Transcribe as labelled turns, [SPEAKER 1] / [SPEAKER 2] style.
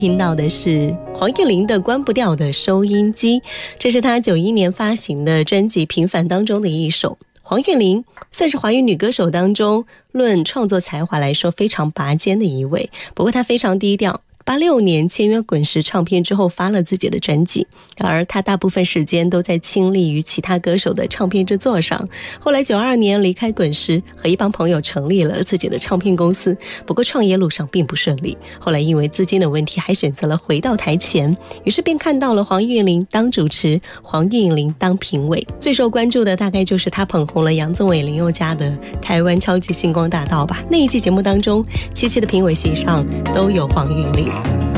[SPEAKER 1] 听到的是黄韵玲的《关不掉的收音机》，这是她91年发行的专辑《平凡》当中的一首。黄韵玲算是华语女歌手当中论创作才华来说非常拔尖的一位，不过她非常低调。86年签约滚石唱片之后发了自己的专辑，而他大部分时间都在倾力于其他歌手的唱片制作上。后来92年离开滚石，和一帮朋友成立了自己的唱片公司，不过创业路上并不顺利，后来因为资金的问题还选择了回到台前，于是便看到了黄韵玲当主持，黄韵玲当评委。最受关注的大概就是他捧红了杨宗纬林宥嘉的台湾超级星光大道吧，那一季节目当中，7期的评委席上都有黄韵玲。